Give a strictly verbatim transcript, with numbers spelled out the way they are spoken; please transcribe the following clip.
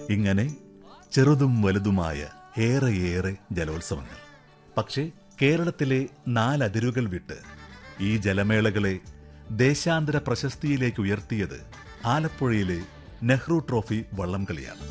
ഇങ്ങനെ ചെറുതും വലുതുമായ ഏറെയേറെ ജലോത്സവങ്ങൾ. പക്ഷേ കേരളത്തിലെ നാലതിരുകൾ വിട്ട് ഈ ജലമേളകളെ ദേശാന്തര പ്രശസ്തിയിലേക്ക് ഉയർത്തിയത് ആലപ്പുഴയിലെ നെഹ്റു ട്രോഫി വള്ളംകളിയാണ്.